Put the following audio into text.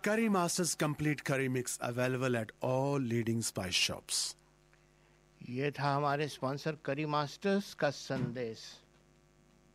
Curry Masters Complete Curry Mix available at all leading spice shops. ये था हमारे sponsor करी मास्टर्स का संदेश।